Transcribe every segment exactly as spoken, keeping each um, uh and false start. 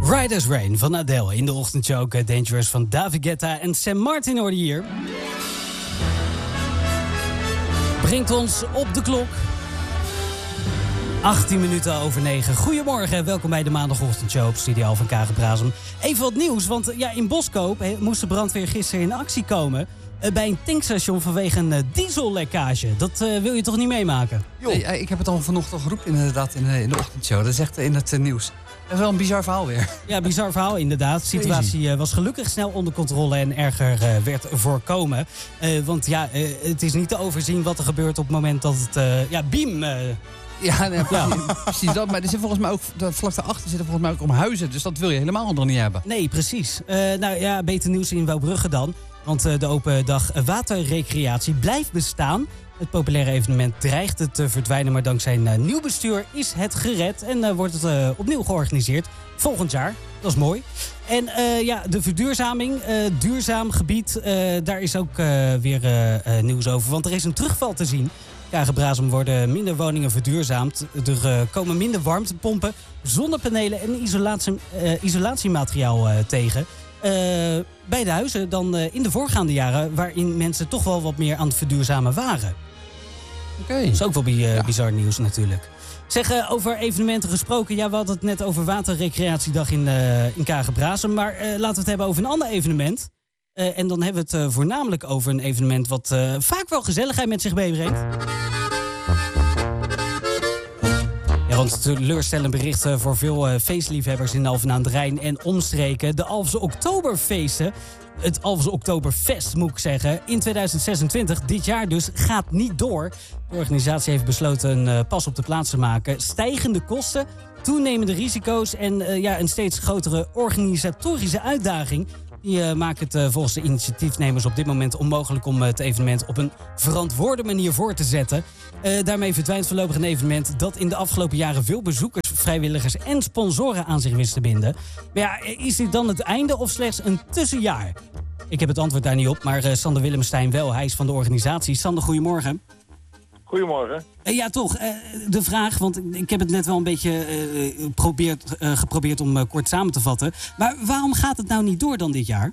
Bright as Rain van Adele. In de ochtendshow ook Dangerous van David Guetta en Sam Martin hoorde hier. Brengt ons op de klok. achttien minuten over negen. Goedemorgen, welkom bij de maandagochtendshow op Studio van Kage Brasem. Even wat nieuws, want ja, in Boskoop he, moest de brandweer gisteren in actie komen... Uh, bij een tankstation vanwege een uh, diesellekkage. Dat uh, wil je toch niet meemaken? Nee, ik heb het al vanochtend al geroepen inderdaad in, uh, in de ochtendshow. Dat is echt in het uh, nieuws. Dat is wel een bizar verhaal weer. Ja, bizar verhaal inderdaad. De situatie uh, was gelukkig snel onder controle en erger uh, werd voorkomen. Uh, want ja, uh, het is niet te overzien wat er gebeurt op het moment dat het... Uh, ja, biem... Uh, Ja, nee, ja, precies dat. Maar er zit volgens mij ook, vlak daarachter zitten volgens mij ook om huizen. Dus dat wil je helemaal nog niet hebben. Nee, precies. Uh, nou ja, beter nieuws in Wouwbrugge dan. Want uh, de open dag waterrecreatie blijft bestaan. Het populaire evenement dreigt het te verdwijnen. Maar dankzij een uh, nieuw bestuur is het gered. En uh, wordt het uh, opnieuw georganiseerd. Volgend jaar. Dat is mooi. En uh, ja, de verduurzaming, uh, duurzaam gebied. Uh, daar is ook uh, weer uh, uh, nieuws over. Want er is een terugval te zien. Kage Brasem worden minder woningen verduurzaamd. Er uh, komen minder warmtepompen, zonnepanelen en isolatie, uh, isolatiemateriaal uh, tegen. Uh, bij de huizen dan uh, in de voorgaande jaren... waarin mensen toch wel wat meer aan het verduurzamen waren. Oké. Okay. Dat is ook wel bi- uh, ja. bizar nieuws natuurlijk. Zeg, uh, over evenementen gesproken. Ja, we hadden het net over waterrecreatiedag in, uh, in Kage Brasem. Maar uh, laten we het hebben over een ander evenement. Uh, en dan hebben we het uh, voornamelijk over een evenement... wat uh, vaak wel gezelligheid met zich meebrengt. Ja, want het teleurstellend bericht uh, voor veel uh, feestliefhebbers in Alphen aan den Rijn en omstreken. De Alphense Oktoberfeesten, het Alphense Oktoberfest moet ik zeggen, in tweeduizend zesentwintig, dit jaar dus, gaat niet door. De organisatie heeft besloten een uh, pas op de plaats te maken. Stijgende kosten, toenemende risico's en uh, ja, een steeds grotere organisatorische uitdaging... Die uh, maken het uh, volgens de initiatiefnemers op dit moment onmogelijk om uh, het evenement op een verantwoorde manier voor te zetten. Uh, daarmee verdwijnt voorlopig een evenement dat in de afgelopen jaren veel bezoekers, vrijwilligers en sponsoren aan zich wist te binden. Maar ja, is dit dan het einde of slechts een tussenjaar? Ik heb het antwoord daar niet op, maar uh, Sander Willemstein wel. Hij is van de organisatie. Sander, goedemorgen. Goedemorgen. Uh, ja, toch. Uh, de vraag, want ik heb het net wel een beetje uh, probeerd, uh, geprobeerd om uh, kort samen te vatten. Maar waarom gaat het nou niet door dan dit jaar?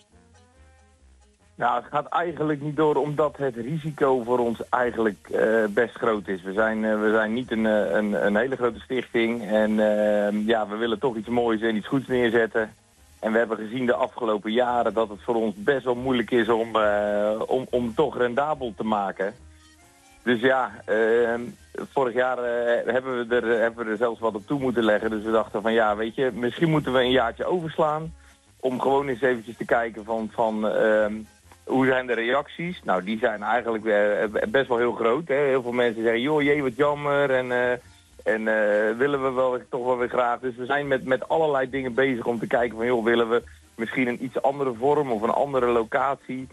Nou, het gaat eigenlijk niet door omdat het risico voor ons eigenlijk uh, best groot is. We zijn, uh, we zijn niet een, een, een hele grote stichting en uh, ja, we willen toch iets moois en iets goeds neerzetten. En we hebben gezien de afgelopen jaren dat het voor ons best wel moeilijk is om, uh, om, om toch rendabel te maken. Dus ja, uh, vorig jaar uh, hebben, we er, hebben we er zelfs wat op toe moeten leggen. Dus we dachten van ja, weet je, misschien moeten we een jaartje overslaan. Om gewoon eens eventjes te kijken van, van uh, hoe zijn de reacties. Nou, die zijn eigenlijk uh, best wel heel groot. Hè? Heel veel mensen zeggen, joh, jee, wat jammer. En, uh, en uh, willen we wel toch wel weer graag. Dus we zijn met, met allerlei dingen bezig om te kijken van, joh, willen we misschien een iets andere vorm of een andere locatie...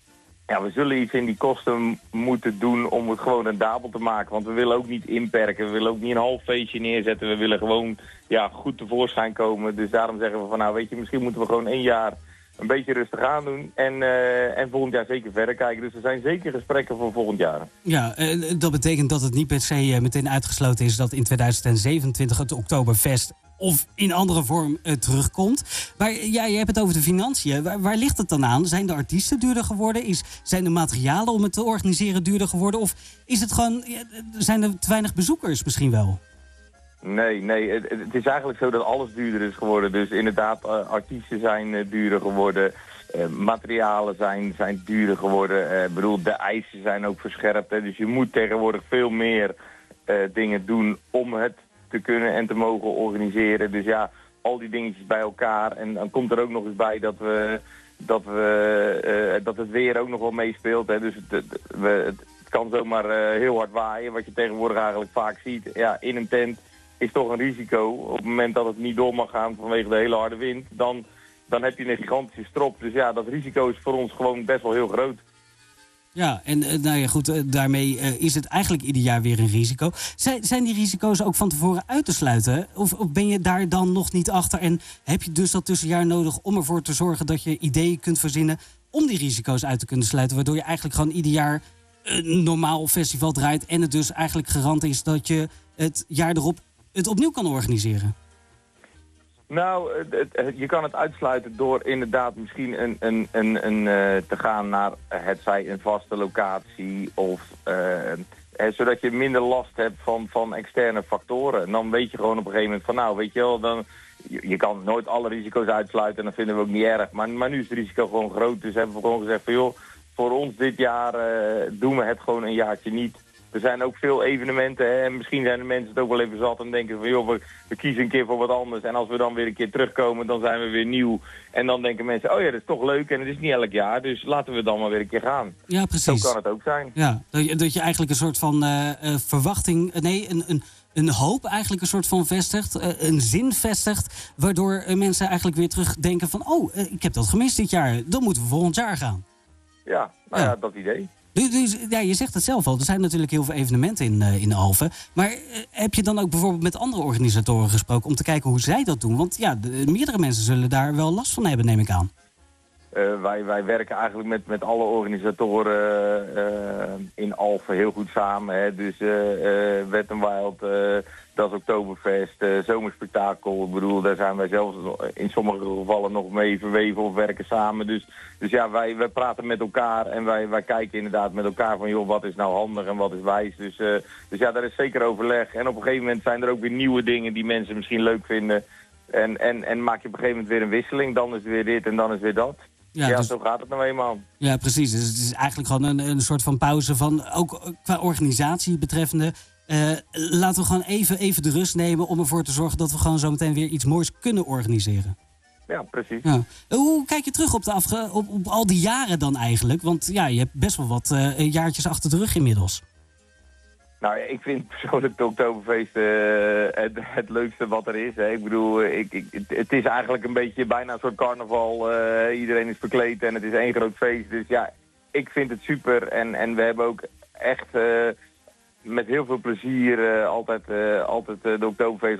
Ja, we zullen iets in die kosten moeten doen om het gewoon rendabel te maken. Want we willen ook niet inperken. We willen ook niet een half feestje neerzetten. We willen gewoon ja, goed tevoorschijn komen. Dus daarom zeggen we van nou weet je, misschien moeten we gewoon één jaar een beetje rustig aan doen. En, uh, en volgend jaar zeker verder kijken. Dus er zijn zeker gesprekken voor volgend jaar. Ja, uh, dat betekent dat het niet per se uh, meteen uitgesloten is dat in tweeduizend zevenentwintig het Oktoberfest of in andere vorm uh, terugkomt. Maar ja, je hebt het over de financiën. Waar, waar ligt het dan aan? Zijn de artiesten duurder geworden? Is, zijn de materialen om het te organiseren duurder geworden? Of is het gewoon, ja, zijn er te weinig bezoekers misschien wel? Nee, nee. Het, het is eigenlijk zo dat alles duurder is geworden. Dus inderdaad, uh, artiesten zijn uh, duurder geworden. Uh, materialen zijn, zijn duurder geworden. Uh, bedoel, de eisen zijn ook verscherpt. Hè. Dus je moet tegenwoordig veel meer uh, dingen doen om het te kunnen en te mogen organiseren. Dus ja, al die dingetjes bij elkaar. En dan komt er ook nog eens bij dat we dat we uh, dat het weer ook nog wel meespeelt. Hè. Dus het, het, we, het kan zomaar uh, heel hard waaien. Wat je tegenwoordig eigenlijk vaak ziet. Ja, in een tent is toch een risico. Op het moment dat het niet door mag gaan vanwege de hele harde wind, dan, dan heb je een gigantische strop. Dus ja, dat risico is voor ons gewoon best wel heel groot. Ja, en uh, nou ja, goed, uh, daarmee uh, is het eigenlijk ieder jaar weer een risico. Zijn, zijn die risico's ook van tevoren uit te sluiten? Of, of ben je daar dan nog niet achter? En heb je dus dat tussenjaar nodig om ervoor te zorgen dat je ideeën kunt verzinnen om die risico's uit te kunnen sluiten? Waardoor je eigenlijk gewoon ieder jaar een normaal festival draait en het dus eigenlijk garant is dat je het jaar erop het opnieuw kan organiseren? Nou, het, het, je kan het uitsluiten door inderdaad misschien een, een, een, een, uh, te gaan naar het zij een vaste locatie of uh, hè, zodat je minder last hebt van, van externe factoren. En dan weet je gewoon op een gegeven moment van nou, weet je wel, dan, je, je kan nooit alle risico's uitsluiten en dat vinden we ook niet erg. Maar, maar nu is het risico gewoon groot, dus hebben we gewoon gezegd van joh, voor ons dit jaar uh, doen we het gewoon een jaartje niet. Er zijn ook veel evenementen hè, en misschien zijn de mensen het ook wel even zat en denken van joh, we, we kiezen een keer voor wat anders. En als we dan weer een keer terugkomen, dan zijn we weer nieuw. En dan denken mensen, oh ja, dat is toch leuk en het is niet elk jaar, dus laten we dan maar weer een keer gaan. Ja, precies. Zo kan het ook zijn. Ja, dat je, dat je eigenlijk een soort van uh, uh, verwachting, uh, nee, een, een, een hoop eigenlijk een soort van vestigt, uh, een zin vestigt, waardoor uh, mensen eigenlijk weer terugdenken van oh, uh, ik heb dat gemist dit jaar, dan moeten we volgend jaar gaan. Ja, nou ja, ja dat idee. Dus, dus ja, je zegt het zelf al, er zijn natuurlijk heel veel evenementen in, uh, in Alphen. Maar uh, heb je dan ook bijvoorbeeld met andere organisatoren gesproken om te kijken hoe zij dat doen? Want ja, de, meerdere mensen zullen daar wel last van hebben, neem ik aan. Uh, wij, wij werken eigenlijk met, met alle organisatoren uh, in Alphen heel goed samen. Hè. Dus uh, uh, Wet n Wild, uh, dat is Oktoberfest, uh, Zomerspektakel. Ik bedoel, daar zijn wij zelfs in sommige gevallen nog mee verweven of werken samen. Dus, dus ja, wij, wij praten met elkaar en wij, wij kijken inderdaad met elkaar van joh, wat is nou handig en wat is wijs. Dus, uh, dus ja, daar is zeker overleg. En op een gegeven moment zijn er ook weer nieuwe dingen die mensen misschien leuk vinden. En, en, en maak je op een gegeven moment weer een wisseling. Dan is het weer dit en dan is weer dat. Ja, ja dus, zo gaat het nou eenmaal. Ja, precies. Dus het is eigenlijk gewoon een, een soort van pauze van, ook qua organisatie betreffende. Uh, laten we gewoon even, even de rust nemen om ervoor te zorgen dat we gewoon zo meteen weer iets moois kunnen organiseren. Ja, precies. Ja. Hoe kijk je terug op, de afge- op, op al die jaren dan eigenlijk? Want ja, je hebt best wel wat uh, jaartjes achter de rug inmiddels. Nou, ik vind persoonlijk de Oktoberfeest uh, het, het leukste wat er is. Hè. Ik bedoel, ik, ik, het is eigenlijk een beetje bijna een soort carnaval. Uh, iedereen is verkleed en het is één groot feest. Dus ja, ik vind het super. En, en we hebben ook echt uh, met heel veel plezier uh, altijd, uh, altijd uh, de Oktoberfeest